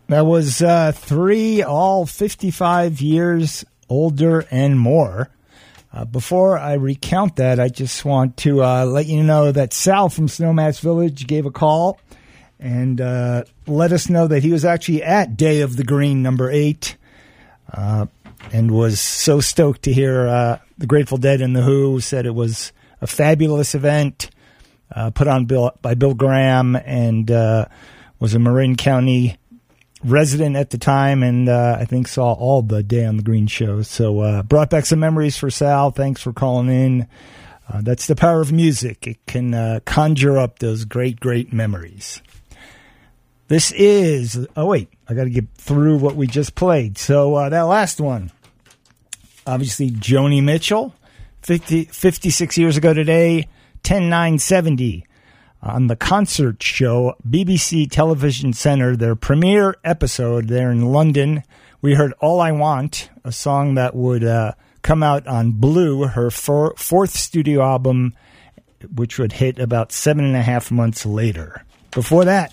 That was three, all 55 years older and more. Before I recount that, I just want to let you know that Sal from Snowmass Village gave a call and let us know that he was actually at Day of the Green number 8 and was so stoked to hear the Grateful Dead and The Who. Said it was a fabulous event put on by Bill Graham, and was a Marin County resident at the time, and I think saw all the Day on the Green shows. So brought back some memories for Sal. Thanks for calling in. That's the power of music. It can conjure up those great, great memories. This is... Oh, wait. I got to get through what we just played. So that last one, obviously Joni Mitchell, 56 years ago today, 10/9/70. On the concert show, BBC Television Centre, their premiere episode there in London, we heard All I Want, a song that would come out on Blue, her fourth studio album, which would hit about 7.5 months later. Before that,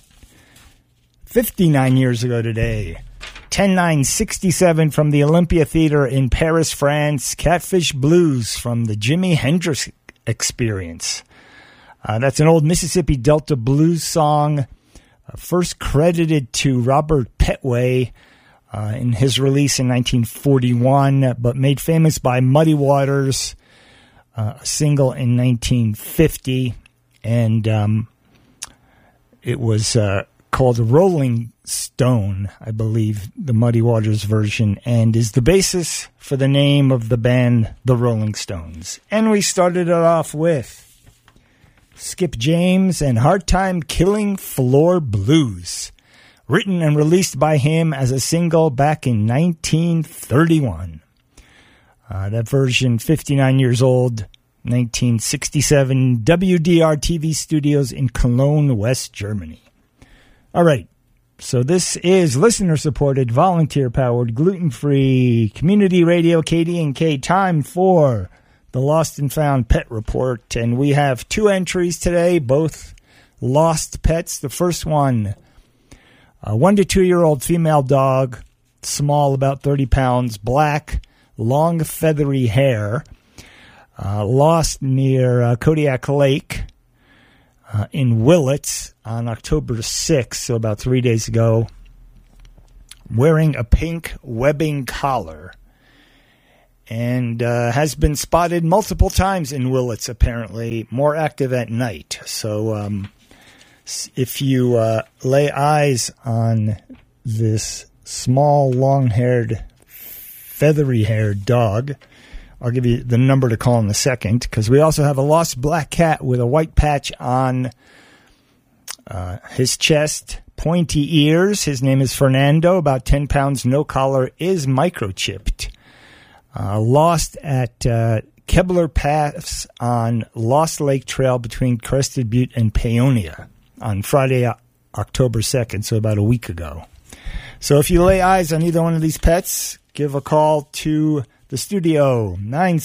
59 years ago today, 10/9/67 from the Olympia Theatre in Paris, France, Catfish Blues from the Jimi Hendrix Experience. That's an old Mississippi Delta blues song, first credited to Robert Petway in his release in 1941, but made famous by Muddy Waters, a single in 1950. And it was called Rolling Stone, I believe, the Muddy Waters version, and is the basis for the name of the band, the Rolling Stones. And we started it off with Skip James and Hard Time Killing Floor Blues, written and released by him as a single back in 1931. That version, 59 years old, 1967, WDR TV studios in Cologne, West Germany. All right, so this is listener-supported, volunteer-powered, gluten-free community radio, KD&K. Time for the Lost and Found Pet Report, and we have 2 entries today, both lost pets. The first one, a 1 to 2 year old female dog, small, about 30 pounds, black, long feathery hair, lost near Kodiak Lake in Willits on October 6th, so about 3 days ago, wearing a pink webbing collar. And has been spotted multiple times in Willits, apparently, more active at night. So if you lay eyes on this small, long-haired, feathery-haired dog, I'll give you the number to call in a second, because we also have a lost black cat with a white patch on his chest, pointy ears. His name is Fernando, about 10 pounds, no collar, is microchipped. Lost at Kebler Pass on Lost Lake Trail between Crested Butte and Paonia on Friday, October 2nd, so about a week ago. So if you lay eyes on either one of these pets, give a call to the studio,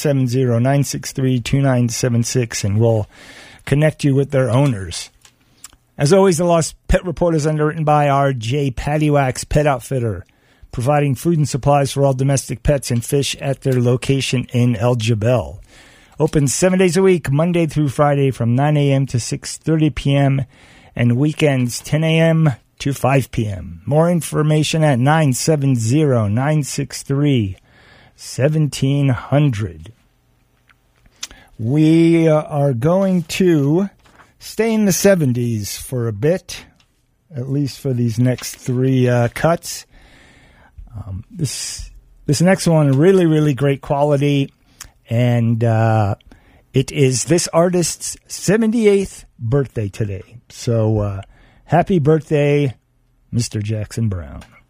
970-963-2976, and we'll connect you with their owners. As always, the Lost Pet Report is underwritten by R.J. Pattywax Pet Outfitter, providing food and supplies for all domestic pets and fish at their location in El Jebel. Open 7 days a week, Monday through Friday from 9 a.m. to 6:30 p.m. and weekends 10 a.m. to 5 p.m. More information at 970-963-1700. We are going to stay in the 70s for a bit, at least for these next 3 cuts. This next one, really, really great quality, and it is this artist's 78th birthday today. So happy birthday, Mr. Jackson Browne.